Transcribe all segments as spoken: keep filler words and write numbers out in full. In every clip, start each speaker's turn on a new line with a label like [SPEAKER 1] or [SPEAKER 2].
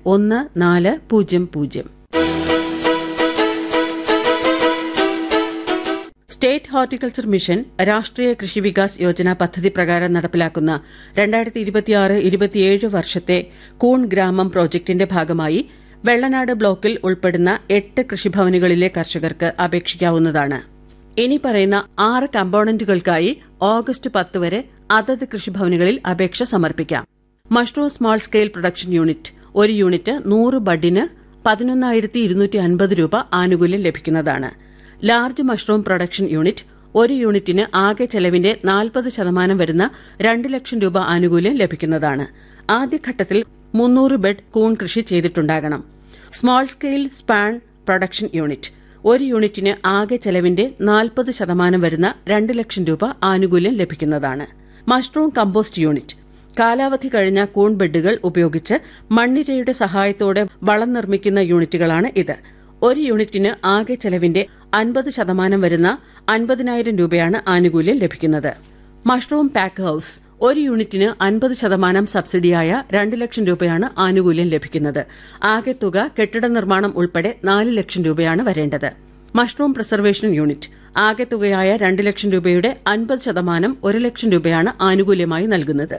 [SPEAKER 1] ഒന്ന് നാല് പൂജ്യം പൂജ്യം. സ്റ്റേറ്റ് ഹോർട്ടിക്കൾച്ചർ മിഷൻ രാഷ്ട്രീയ കൃഷി വികാസ് യോജന പദ്ധതി പ്രകാരം നടപ്പിലാക്കുന്ന രണ്ടായിരത്തി ഇരുപത്തിയാറ് ഇരുപത്തിയേഴ് വർഷത്തെ കൂൺ ഗ്രാമം പ്രോജക്ടിന്റെ ഭാഗമായി വെള്ളനാട് ബ്ലോക്കിൽ ഉൾപ്പെടുന്ന എട്ട് കൃഷിഭവനുകളിലെ കർഷകർക്ക് അപേക്ഷിക്കാവുന്നതാണ്. ഇനി പറയുന്ന ആറ് കമ്പോണന്റുകൾക്കായി ഓഗസ്റ്റ് പത്ത് വരെ അതത് കൃഷിഭവനുകളിൽ അപേക്ഷ സമർപ്പിക്കാം. Mushroom small scale production unit ഒരു യൂണിറ്റ് നൂറ് ബഡിന് പതിനൊന്നായിരത്തി ഇരുന്നൂറ്റി അൻപത് രൂപ ആനുകൂല്യം ലഭിക്കുന്നതാണ്. ലാർജ് മഷ്റൂം പ്രൊഡക്ഷൻ യൂണിറ്റ് ഒരു യൂണിറ്റിന് ആകെ ചെലവിന്റെ നാൽപ്പത് ശതമാനം വരുന്ന രണ്ട് ലക്ഷം രൂപ ആനുകൂല്യം ലഭിക്കുന്നതാണ്. ആദ്യഘട്ടത്തിൽ മുന്നൂറ് ബെഡ് കൂൺ കൃഷി ചെയ്തിട്ടുണ്ടാകണം. Small scale span production unit ഒരു യൂണിറ്റിന് ആകെ ചെലവിന്റെ നാൽപ്പത് ശതമാനം വരുന്ന രണ്ട് ലക്ഷം രൂപ ആനുകൂല്യം ലഭിക്കുന്നതാണ്. മഷ്റൂം കമ്പോസ്റ്റ് യൂണിറ്റ് കാലാവധി കഴിഞ്ഞ കൂൺ ബെഡുകൾ ഉപയോഗിച്ച് മണ്ണിരയുടെ സഹായത്തോടെ വളം നിർമ്മിക്കുന്ന യൂണിറ്റുകളാണ് ഇത്. ഒരു യൂണിറ്റിന് ആകെ ചെലവിന്റെ അൻപത് ശതമാനം വരുന്ന അൻപതിനായിരം രൂപയാണ് ആനുകൂല്യം ലഭിക്കുന്നത്. മഷ്റൂം പാക്ക് ഹൌസ് ഒരു യൂണിറ്റിന് അൻപത് ശതമാനം സബ്സിഡിയായ രണ്ട് ലക്ഷം രൂപയാണ് ആനുകൂല്യം ലഭിക്കുന്നത്. ആകെ തുക കെട്ടിട നിർമ്മാണം ഉൾപ്പെടെ നാല് ലക്ഷം രൂപയാണ് വരേണ്ടത്. മഷ്റൂം പ്രിസർവേഷൻ യൂണിറ്റ് ആകെ തുകയായ രണ്ട് ലക്ഷം രൂപയുടെ അൻപത് ശതമാനം ഒരു ലക്ഷം രൂപയാണ് ആനുകൂല്യമായി നൽകുന്നത്.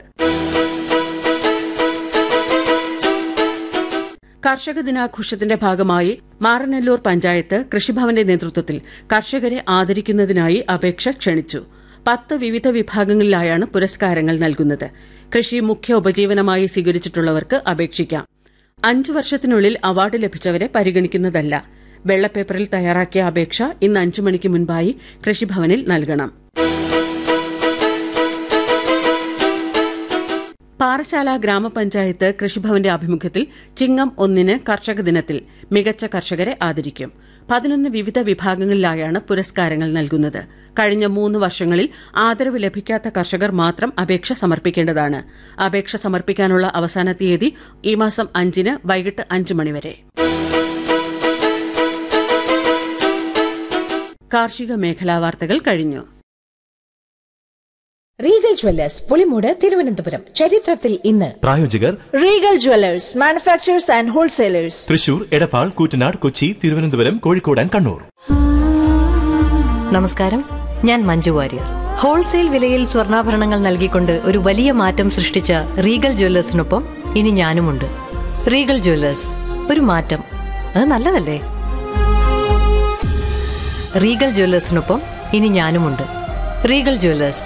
[SPEAKER 1] കർഷക ദിനാഘോഷത്തിന്റെ ഭാഗമായി മാറനല്ലൂർ പഞ്ചായത്ത് കൃഷിഭവന്റെ നേതൃത്വത്തിൽ കർഷകരെ ആദരിക്കുന്നതിനായി അപേക്ഷ ക്ഷണിച്ചു. പത്ത് വിവിധ വിഭാഗങ്ങളിലായാണ് പുരസ്കാരങ്ങൾ നൽകുന്നത്. കൃഷി മുഖ്യ ഉപജീവനമായി സ്വീകരിച്ചിട്ടുള്ളവർക്ക് അപേക്ഷിക്കാം. അഞ്ചു വർഷത്തിനുള്ളിൽ അവാർഡ് ലഭിച്ചവരെ പരിഗണിക്കുന്നതല്ല. വെള്ളപ്പേപ്പറിൽ തയ്യാറാക്കിയ അപേക്ഷ ഇന്ന് അഞ്ചു മണിക്ക് മുൻപായി കൃഷിഭവനിൽ നൽകണം. പാറശാല ഗ്രാമപഞ്ചായത്ത് കൃഷിഭവന്റെ ആഭിമുഖ്യത്തിൽ ചിങ്ങം ഒന്നിന് കർഷക ദിനത്തിൽ മികച്ച കർഷകരെ ആദരിക്കും. പതിനൊന്ന് വിവിധ വിഭാഗങ്ങളിലായാണ് പുരസ്കാരങ്ങൾ നൽകുന്നത്. കഴിഞ്ഞ മൂന്ന് വർഷങ്ങളിൽ ആദരവ് ലഭിക്കാത്ത കർഷകർ മാത്രം അപേക്ഷ സമർപ്പിക്കേണ്ടതാണ്. അപേക്ഷ സമർപ്പിക്കാനുള്ള അവസാന തീയതി ഈ മാസം അഞ്ചിന് വൈകിട്ട് അഞ്ച് മണിവരെ. കാർഷിക മേഖലാ വാർത്തകൾ കഴിഞ്ഞു.
[SPEAKER 2] Regal Jewellers Pulimoodu Thiruvananthapuram. ചരിത്രത്തിൽ ഇന്ന്.
[SPEAKER 3] പ്രായോജകർ
[SPEAKER 2] Regal Jewellers manufacturers and wholesalers,
[SPEAKER 3] Thrissur, Edappal, Koottanad, Kochi, Thiruvananthapuram, Kozhikode and Kannur.
[SPEAKER 4] നമസ്കാരം, ഞാൻ മഞ്ജു വാര്യർ. ഹോൾസെയിൽ വിലയിൽ സ്വർണ്ണാഭരണങ്ങൾ നൽകിക്കൊണ്ട് ഒരു വലിയ മാറ്റം സൃഷ്ടിച്ച റീഗൽ ജ്വല്ലേഴ്സിനൊപ്പം ഇനി ഞാനുമുണ്ട്. റീഗൽ ജ്വല്ലേഴ്സ്, ഒരു മാറ്റം, അത് നല്ലതല്ലേ? റീഗൽ ജ്വല്ലേഴ്സിനൊപ്പം ഇനി ഞാനുമുണ്ട്. Regal Jewellers.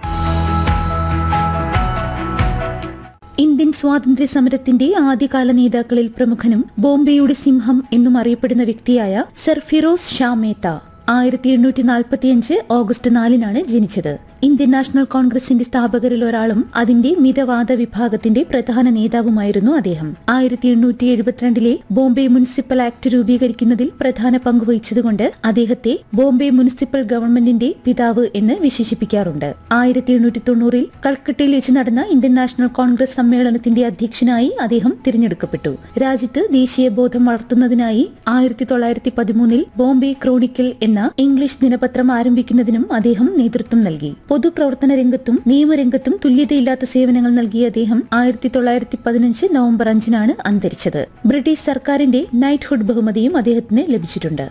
[SPEAKER 5] ഇന്ത്യൻ സ്വാതന്ത്ര്യ സമരത്തിന്റെ ആദ്യകാല നേതാക്കളിൽ പ്രമുഖനും ബോംബെയുടെ സിംഹം എന്നും അറിയപ്പെടുന്ന വ്യക്തിയായ സർ ഫിറോസ് ഷാ മേത്ത ആയിരത്തി എണ്ണൂറ്റി നാൽപ്പത്തിയഞ്ച് ഓഗസ്റ്റ് നാലിനാണ് ജനിച്ചത്. ഇന്ത്യൻ നാഷണൽ കോൺഗ്രസിന്റെ സ്ഥാപകരിൽ ഒരാളും അതിന്റെ മിതവാദ വിഭാഗത്തിന്റെ പ്രധാന നേതാവുമായിരുന്നു അദ്ദേഹം. ആയിരത്തി എണ്ണൂറ്റി എഴുപത്തിരണ്ടിലെ ബോംബെ മുനിസിപ്പൽ ആക്ട് രൂപീകരിക്കുന്നതിൽ പ്രധാന പങ്കുവഹിച്ചതുകൊണ്ട് അദ്ദേഹത്തെ ബോംബെ മുനിസിപ്പൽ ഗവൺമെന്റിന്റെ പിതാവ് എന്ന് വിശേഷിപ്പിക്കാറുണ്ട്. ആയിരത്തി എണ്ണൂറ്റി തൊണ്ണൂറിൽ കൽക്കട്ടയിൽ വെച്ച് നടന്ന ഇന്ത്യൻ നാഷണൽ കോൺഗ്രസ് സമ്മേളനത്തിന്റെ അധ്യക്ഷനായി അദ്ദേഹം തിരഞ്ഞെടുക്കപ്പെട്ടു. രാജ്യത്ത് ദേശീയ ബോധം വളർത്തുന്നതിനായി ആയിരത്തി തൊള്ളായിരത്തി പതിമൂന്നിൽ ബോംബെ ക്രോണിക്കിൾ എന്ന ഇംഗ്ലീഷ് ദിനപത്രം ആരംഭിക്കുന്നതിനും അദ്ദേഹം നേതൃത്വം നൽകി. പൊതുപ്രവർത്തന രംഗത്തും നിയമരംഗത്തും തുല്യതയില്ലാത്ത സേവനങ്ങൾ നൽകിയ അദ്ദേഹം ആയിരത്തി തൊള്ളായിരത്തി പതിനഞ്ച് നവംബർ അഞ്ചിനാണ് അന്തരിച്ചത്. ബ്രിട്ടീഷ് സർക്കാരിന്റെ നൈറ്റ്ഹുഡ് ബഹുമതിയും അദ്ദേഹത്തിന് ലഭിച്ചിട്ടുണ്ട്.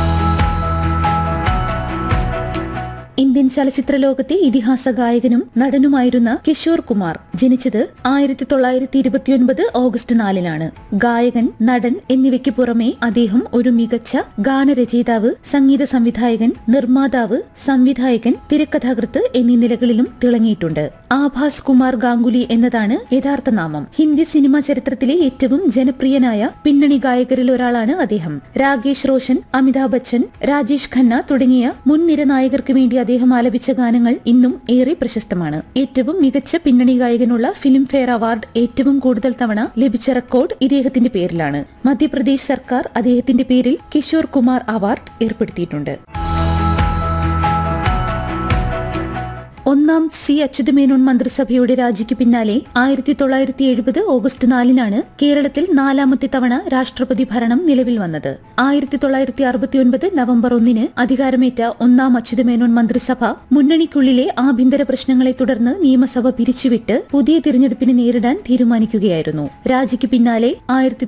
[SPEAKER 5] ഇന്ത്യൻ ചലച്ചിത്ര ലോകത്തെ ഇതിഹാസ ഗായകനും നടനുമായിരുന്ന കിഷോർ കുമാർ ജനിച്ചത് ആയിരത്തി തൊള്ളായിരത്തി ഇരുപത്തിയൊൻപത് ഓഗസ്റ്റ് നാലിനാണ്. ഗായകൻ, നടൻ എന്നിവയ്ക്ക് പുറമെ അദ്ദേഹം ഒരു മികച്ച ഗാനരചയിതാവ്, സംഗീത സംവിധായകൻ, നിർമ്മാതാവ്, സംവിധായകൻ, തിരക്കഥാകൃത്ത് എന്നീ നിലകളിലും തിളങ്ങിയിട്ടുണ്ട്. ആഭാസ് കുമാർ ഗാംഗുലി എന്നതാണ് യഥാർത്ഥ നാമം. ഹിന്ദി സിനിമാ ചരിത്രത്തിലെ ഏറ്റവും ജനപ്രിയനായ പിന്നണി ഗായകരിൽ ഒരാളാണ് അദ്ദേഹം. രാകേഷ് റോഷൻ, അമിതാഭ് ബച്ചൻ, രാജേഷ് ഖന്ന തുടങ്ങിയ മുൻനിര നായകർക്ക് വേണ്ടി അദ്ദേഹം ആലപിച്ച ഗാനങ്ങൾ ഇന്നും ഏറെ പ്രശസ്തമാണ്. ഏറ്റവും മികച്ച പിന്നണി ഗായകനുള്ള ഫിലിം ഫെയർ അവാർഡ് ഏറ്റവും കൂടുതൽ തവണ ലഭിച്ച റെക്കോർഡ് ഇദ്ദേഹത്തിന്റെ പേരിലാണ്. മധ്യപ്രദേശ് സർക്കാർ അദ്ദേഹത്തിന്റെ പേരിൽ കിഷോർ കുമാർ അവാർഡ് ഏർപ്പെടുത്തിയിട്ടുണ്ട്. ഒന്നാം സി അച്യുതമേനോൻ മന്ത്രിസഭയുടെ രാജിക്ക് പിന്നാലെ ആയിരത്തി തൊള്ളായിരത്തി എഴുപത് ഓഗസ്റ്റ് നാലിനാണ് കേരളത്തിൽ നാലാമത്തെ തവണ രാഷ്ട്രപതി ഭരണം നിലവിൽ വന്നത്. ആയിരത്തി തൊള്ളായിരത്തി അറുപത്തിയൊൻപത് നവംബർ ഒന്നിന് അധികാരമേറ്റ ഒന്നാം അച്യുതമേനോൻ മന്ത്രിസഭ മുന്നണിക്കുള്ളിലെ ആഭ്യന്തര പ്രശ്നങ്ങളെ തുടർന്ന് നിയമസഭ പിരിച്ചുവിട്ട് പുതിയ തിരഞ്ഞെടുപ്പിനെ നേരിടാൻ തീരുമാനിക്കുകയായിരുന്നു. രാജിക്ക് പിന്നാലെ ആയിരത്തി